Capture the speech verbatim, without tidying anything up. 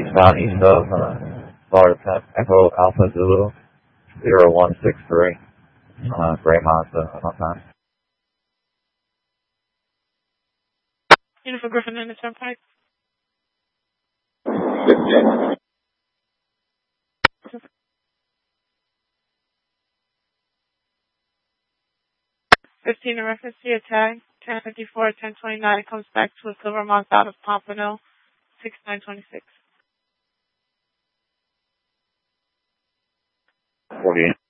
eastbound east of uh, Florida Tech, Echo Alpha Zulu, zero one six three, uh, Gray Mazda, on time. Uniform Griffin in the Turnpike. fifteen in reference to your tag, ten fifty-four, ten twenty-nine, it comes back to a silver Mazda out of Pompano, six nine twenty-six. forty-eight.